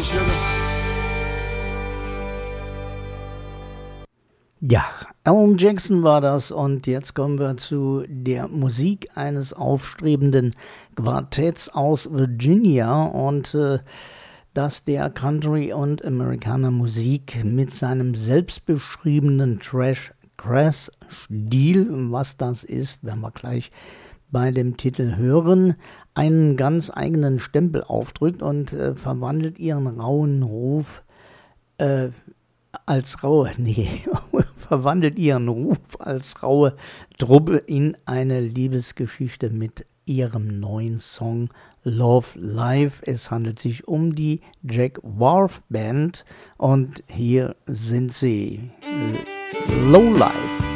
sugar. Ja, Alan Jackson war das und jetzt kommen wir zu der Musik eines aufstrebenden Quartetts aus Virginia und das der Country- und Amerikaner-Musik mit seinem selbstbeschriebenen Trash-Stil, was das ist, werden wir gleich bei dem Titel hören, einen ganz eigenen Stempel aufdrückt und verwandelt ihren rauen Ruf verwandelt ihren Ruf als raue Truppe in eine Liebesgeschichte mit ihrem neuen Song Love Life. Es handelt sich um die Jack Wharf Band und hier sind sie, Low Life.